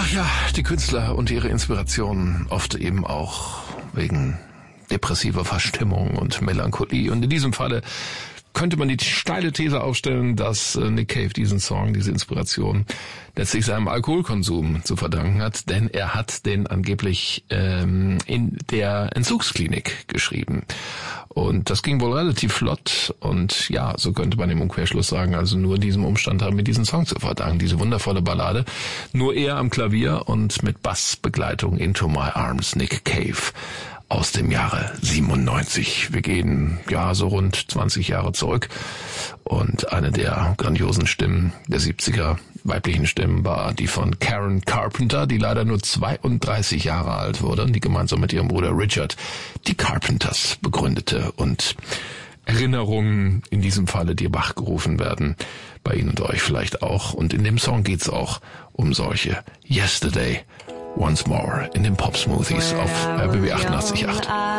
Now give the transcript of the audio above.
Ach ja, die Künstler und ihre Inspirationen, oft eben auch wegen depressiver Verstimmung und Melancholie. Und in diesem Falle könnte man die steile These aufstellen, dass Nick Cave diesen Song, diese Inspiration letztlich seinem Alkoholkonsum zu verdanken hat, denn er hat den angeblich in der Entzugsklinik geschrieben. Und das ging wohl relativ flott und ja, so könnte man im Umkehrschluss sagen, also nur diesem Umstand haben wir diesen Song zu verdanken, diese wundervolle Ballade. Nur er am Klavier und mit Bassbegleitung Into My Arms, Nick Cave. Aus dem Jahre 97. Wir gehen ja so rund 20 Jahre zurück und eine der grandiosen Stimmen der 70er, weiblichen Stimmen, war die von Karen Carpenter, die leider nur 32 Jahre alt wurde und die gemeinsam mit ihrem Bruder Richard die Carpenters begründete und Erinnerungen in diesem Falle, die wachgerufen werden, bei Ihnen und euch vielleicht auch. Und in dem Song geht's auch um solche Yesterday Once More in den Pop Smoothies auf RBB 88.8.